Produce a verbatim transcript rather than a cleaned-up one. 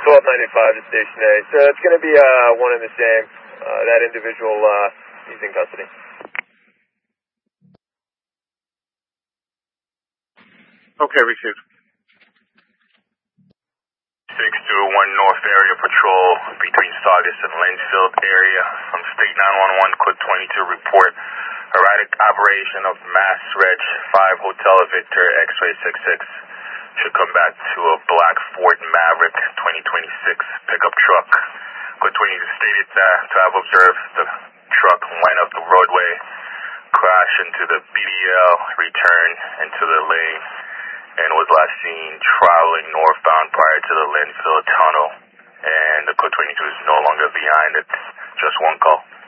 twelve ninety-five to Station A. So it's going to be uh, one and the same. Uh, that individual uh, he's in custody. Okay, received. six two one North Area Patrol between Saugus and Linfield area. From State nine one one, quick twenty-two report. Erratic operation of Mass Reg five Hotel Victor X-ray six six. Should come back to a black Ford Maverick twenty twenty-six pickup truck. Quick twenty-two stated that to have observed the truck went up the roadway, crash into the B D L, return into the lane, and was last seen traveling northbound prior to the Linfield Tunnel. And the Code twenty-two is no longer behind it. Just one call.